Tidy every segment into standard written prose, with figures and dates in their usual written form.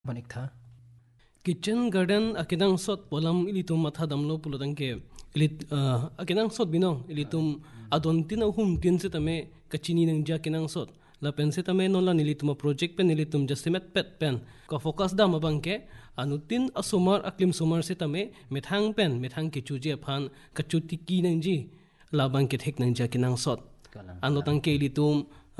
Banik tha kitchen garden akinang sot polam ilitum matha damlo pulodang ke ilit akinang sot binong ilitum adon tin hum tin se tame kachini nang ja kinang sot la pen se tame non la nilitum project pen nilitum justimat pet pen ka focus da mabang ke anutin asumar aklim sumar se tame methang ki chuje phan kachuti ki nang ji labang ke thek nang ja kinang sot anotang ke ilitum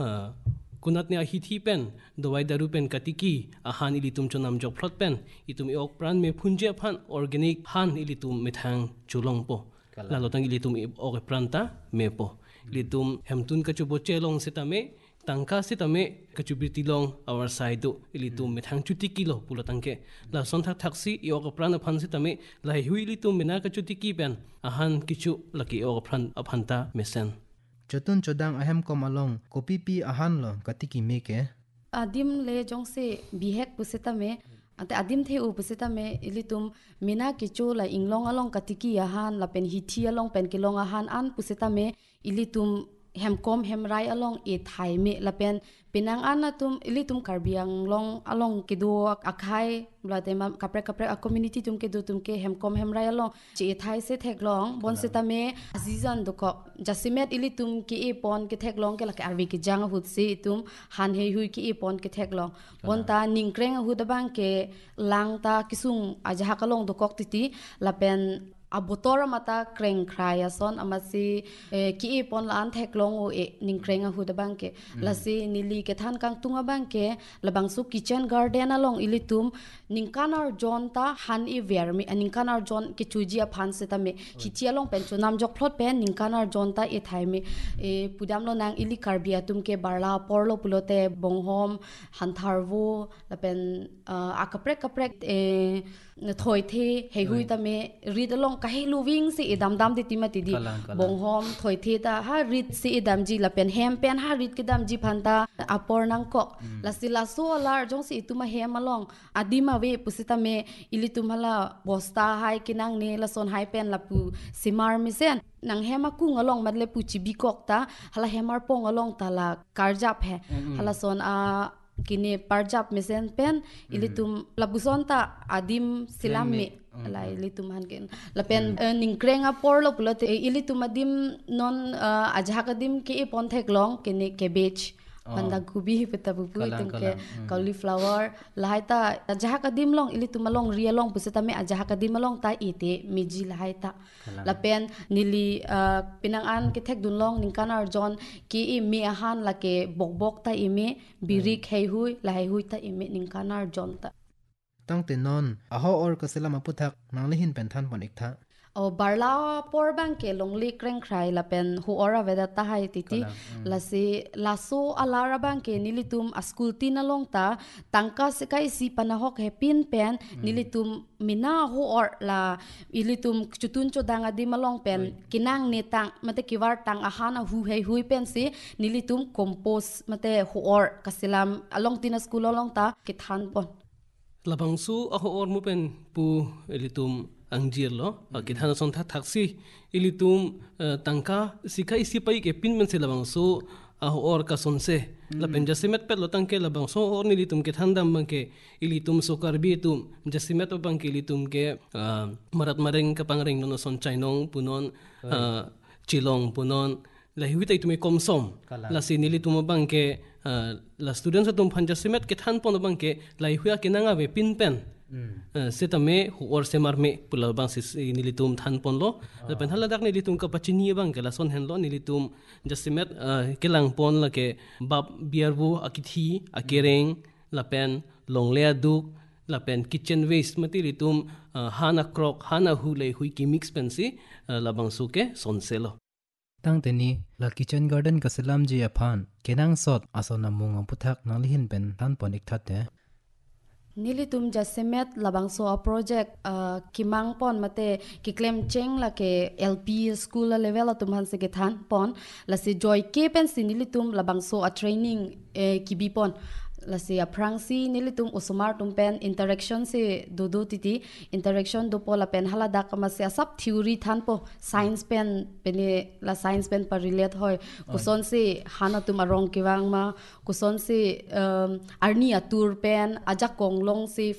kunat ne hithi pen dawai daru pen katiki ahan ilitum chonam jok plot pen itum iok pran me phunje phan organic han ilitum methang chulong po lalotang ilitum ok pranta me po ilitum hemtun kachubo chelong setame tangka setame kachubiti long our side ilitum methang chuti kilo pulatangke la sonthak thaksi iok pran phan setame la hui ilitum mena kachutiki pen ahan kichu laki ok pran aphanta mesen chotun chodang ahem kom along kopi pi ahan lo katiki meke adim le jong se bihek puseta me ate adim the u puseta me ilitum mina kichu la inglong along katiki ahan la pen hithi along pen kilong ahan an puseta me ilitum hemkom hemrai along e thai me la pen pinang anatum ilitum karbiang long along kidu akhai blate ma kapre a community tum ke do tum ke hemkom hemrai along chi e thai se thek long bon se ta me azizan do ko jasimet ilitum ki e pon ke thek long ke la ke arwi ki jang hut se tum han he hui ki e pon ke thek long bon ta ningkreng hu da bang ke lang ta kisung aja kalong do kok titi la pen abotora mata kreng khraya son amasi ki e pon la an thek long o e ningkrenga hu da bang ke la si nili ke than kang tunga bang ke labang su kitchen garden along ilitum ningkanar jon ta han e vermi ningkanar jon ke chujia phan se ta me hichi along pen chunam jok plot pen ningkanar jon ta e thai me e pudam lo nang ili karbia tum ke barla porlo pulote bonghom hantharwo la pen akapre e thoi the he hui ta me rid along ka he luwing si edam dam ti timati di bonghom thoi the ta ha rid si edam ji la pen hem pen ha rid ki dam ji phanta apor nang ko la sila so lar jong si tuma hem along adima we pusita me ilitum hala bosta hai kinang ne la son hai pen la pu simar misen nang hema kung along madle pu chibi kok ta hala hemar pong along ta la karjap he hala son a kini parjap mesen pen ilitum labuson ta adim silami la ilitum han ken la pen ningkrenga porlo pulote ilitum adim non ajhakadim ki pon thek long kini cabbage banda gobi peta bubu tengke cauliflower lahaita ajhakadim long ilitum long ria long puseta me ajhakadim long ta ite miji lahaita la pen nili pinang an ki thek dun long ningkanar jon ki i me ahan la ke bokbok ta ime birik hei hui la hei hui ta ime ningkanar jon ta tang te non aho or kaselam aputhak nanglehin pen than pon iktha o barla por bang ke longli kreng khrai la pen hu ora veda ta hai titi la si la so alara bang ke nilitum a school tin along ta tangka se kai si panahok he pin pen nilitum mina hu or la ilitum chutun chodang adi malong pen kinang ne tang mate kiwar tang ahana hu hei hui pen si nilitum compost mate hu or kasilam along tin school along ta ki than pon labang su aho or mu pen pu ilitum angjir lo kithana son thaksi ilitum tangka sikai sipai ke pin men se labang so or ka son se la pen jasimet pet lo tangke labang so or ni litum ke thandam bang ke ilitum so karbi tum jasimet bang ke ilitum ke marat mareng ka pangreng no son chainong punon chilong punon la hiwitai tume komsom la sinili tum bang ke la students tum phan jasimet ke than pon bang ke la hiwa ke nanga ve pin pen setame or semar me pula bang sis nilitum than pon lo la pen hala dak nilitum ka pachini bang ke la son hen lo nilitum jasimet kelang pon la ke bab biarbu akithi akereng la pen longle duk la pen kitchen waste mati litum hana krok hana hu le hui ki mix pen si la bang su ke son selo tang te ni la kitchen garden kaselam ji aphan kenang sot asona mung aputhak nanglehin pen than pon iktha te nilitum jasemet labang so a project kimang pon mate ki claim cheng la ke LP school level atum han se ke than pon la se joy ke pen si nilitum labang so a training ki bi pon la se a prangsi nilitum usumar tum pen interaction se do titi interaction do pola pen hala da kama se sab theory than po science pen pene la science pen par relate hoy kuson se hana tum arong kiwang ma kuson se arni atur pen aja konglong se